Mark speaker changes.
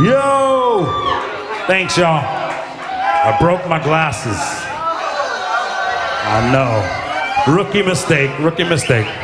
Speaker 1: Yo! Thanks, y'all. I broke my glasses. I know. Rookie mistake.